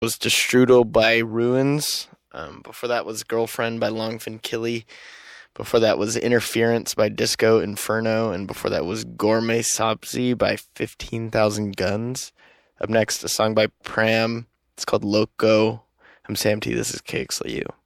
Was De Strudel by Ruins. Before that was Girlfriend by Longfin Killy. Before that was Interference by Disco Inferno. And before that was Gourmet Sabzi by 15,000 Guns. Up next, a song by Pram. It's called Loco. I'm Sam T. This is KXLU.